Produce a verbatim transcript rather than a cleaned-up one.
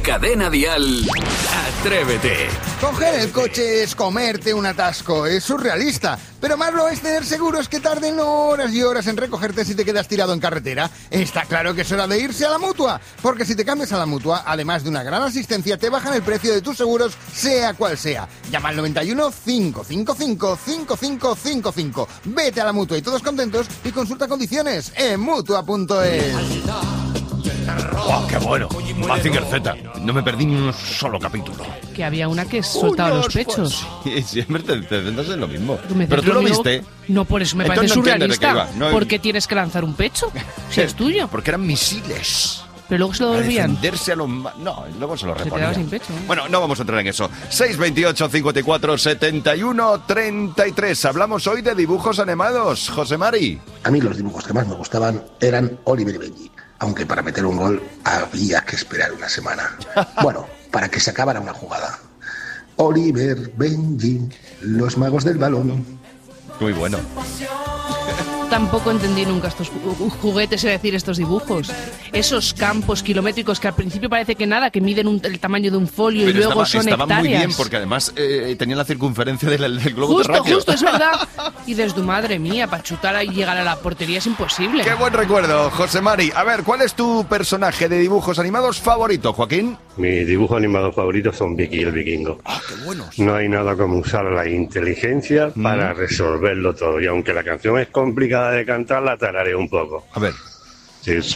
Cadena Dial, Atrévete. Coger el coche es comerte un atasco, es surrealista. Pero más lo es tener seguros que tarden horas y horas en recogerte si te quedas tirado en carretera. Está claro que es hora de irse a la Mutua, porque si te cambias a la Mutua, además de una gran asistencia, te bajan el precio de tus seguros, sea cual sea. Llama al noventa y uno, cinco cinco cinco, cinco cinco cinco cinco. Vete a la Mutua y todos contentos y consulta condiciones en mutua punto es. ¡Oh, qué bueno! Mazinger Z. No me perdí ni un solo capítulo. Que había una que soltaba los pechos. Sí, siempre te, te centras en lo mismo. ¿Me Pero tú lo viste. No, por eso me Entonces parece no entiendes de qué surrealista. iba. No, ¿Por qué tienes que lanzar un pecho? Si es tuyo. Porque eran misiles. Pero luego se lo A devolvían. defenderse a los... ma- No, luego se lo Se reponían. quedaba sin pecho, ¿eh? Bueno, no vamos a entrar en eso. seis veintiocho, cincuenta y cuatro, setenta y uno, treinta y tres. Hablamos hoy de dibujos animados. José Mari. A mí los dibujos que más me gustaban eran Oliver y Benji, aunque para meter un gol había que esperar una semana. Bueno, para que se acabara una jugada. Oliver, Benji, los magos del balón. Muy bueno. Tampoco entendí nunca estos ju- juguetes, es decir, estos dibujos. Esos campos kilométricos que al principio parece que nada, que miden un- el tamaño de un folio y Pero luego estaba, son estaban hectáreas. muy bien porque además eh, tenían la circunferencia del, del globo Justo, terráqueo. justo, es verdad. Y desde tu madre mía, para chutar y llegar a la portería es imposible. Qué buen recuerdo, José Mari. A ver, ¿cuál es tu personaje de dibujos animados favorito, Joaquín? Mis dibujos animados favoritos son Vicky el Vikingo. ¡Ah, qué buenos! No hay nada como usar la inteligencia para resolverlo todo. Y aunque la canción es complicada de cantar, la tararé un poco. A ver. Sí,